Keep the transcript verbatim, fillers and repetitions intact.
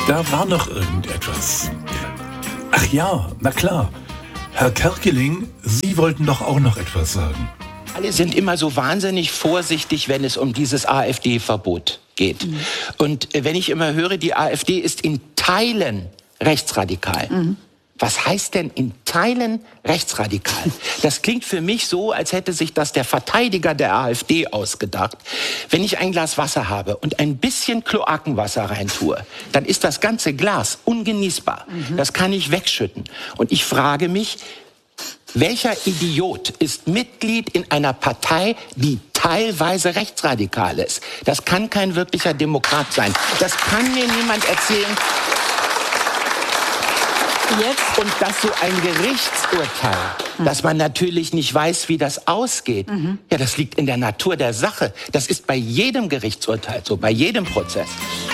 Da war noch irgendetwas. Ach ja, na klar. Herr Kerkeling, Sie wollten doch auch noch etwas sagen. Alle sind immer so wahnsinnig vorsichtig, wenn es um dieses AfD-Verbot geht. Mhm. Und wenn ich immer höre, die AfD ist in Teilen rechtsradikal. Mhm. Was heißt denn in Teilen rechtsradikal? Das klingt für mich so, als hätte sich das der Verteidiger der AfD ausgedacht. Wenn ich ein Glas Wasser habe und ein bisschen Kloakenwasser reintue, dann ist das ganze Glas ungenießbar. Mhm. Das kann ich wegschütten. Und ich frage mich, welcher Idiot ist Mitglied in einer Partei, die teilweise rechtsradikal ist? Das kann kein wirklicher Demokrat sein. Das kann mir niemand erzählen. Jetzt. Und dass so ein Gerichtsurteil, mhm. dass man natürlich nicht weiß, wie das ausgeht, mhm. ja, das liegt in der Natur der Sache. Das ist bei jedem Gerichtsurteil so, bei jedem Prozess.